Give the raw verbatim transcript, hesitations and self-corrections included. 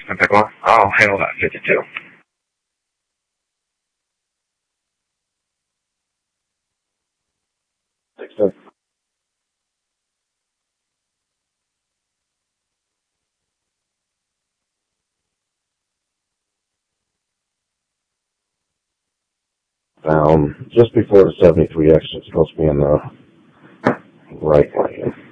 it's going to take long. I'll handle that fifty-two. Thanks, Um, just before the seventy-three exit, it's supposed to be in the right lane.